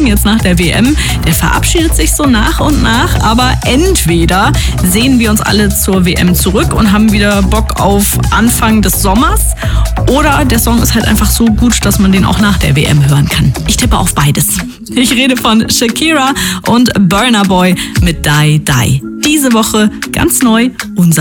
Song jetzt nach der WM, der verabschiedet sich so nach und nach, aber entweder sehen wir uns alle zur WM zurück und haben wieder Bock auf Anfang des Sommers, oder der Song ist halt einfach so gut, dass man den auch nach der WM hören kann. Ich tippe auf beides. Ich rede von Shakira und Burna Boy mit Die Die. Diese Woche ganz neu unser